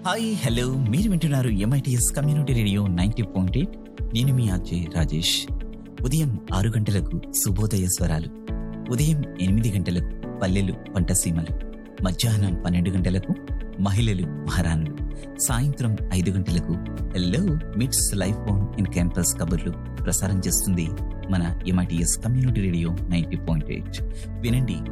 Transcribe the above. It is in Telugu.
హాయ్ హలో మీరు వింటున్నారు ఎంఐటిఎస్ కమ్యూనిటీ రేడియో 90.8. నేను మీ అజయ్ రాజేష్. ఉదయం 6 గంటలకు శుభోదయ స్వరాలు, ఉదయం 8 గంటలకు పల్లెలు పంటసీమలు, మధ్యాహ్నం 12 గంటలకు మహిళలు మహారాణులు, సాయంత్రం 5 గంటలకు హలో మిట్స్ లైఫ్ ఆన్ ఇన్ క్యాంపస్ కబుర్లు ప్రసారం చేస్తుంది మన ఎంఐటిఎస్ కమ్యూనిటీ రేడియో 90.8. వినండి